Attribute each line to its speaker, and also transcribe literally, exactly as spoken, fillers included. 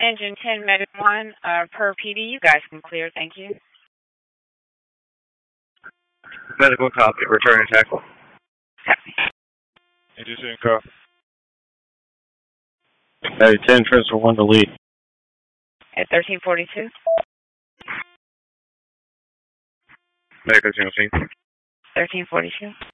Speaker 1: Engine ten, Medic one, uh, per P D, you guys can clear, thank you.
Speaker 2: Medical copy, return attack.
Speaker 1: Copy.
Speaker 3: Engine ten, copy.
Speaker 2: Hey, ten, transfer one to lead.
Speaker 1: At thirteen forty-two.
Speaker 2: Medical scene.
Speaker 1: thirteen forty-two.